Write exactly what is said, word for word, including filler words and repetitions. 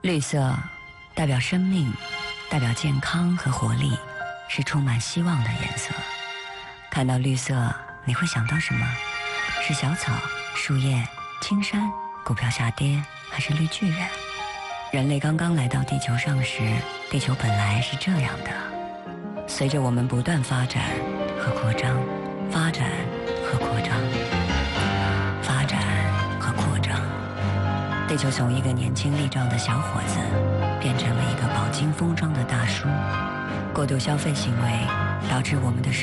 绿色代表生命，代表健康和活力，是充满希望的颜色。看到绿色，你会想到什么？是小草、树叶、青山、股票下跌，还是绿巨人？人类刚刚来到地球上时，地球本来是这样的。随着我们不断发展和扩张，发展和扩张，发展和扩张，地球从一个年轻力壮的小伙子变成了一个饱经风霜的大叔。过度消费行为导致我们的